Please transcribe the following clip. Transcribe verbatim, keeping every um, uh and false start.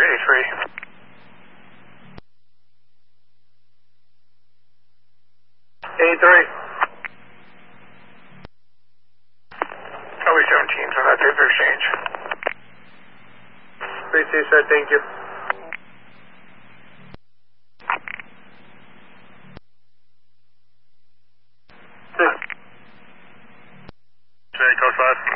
eighty-three. eighty-three. Charlie seventeen, so that's it for exchange. three two, sir, thank you. Today, code five.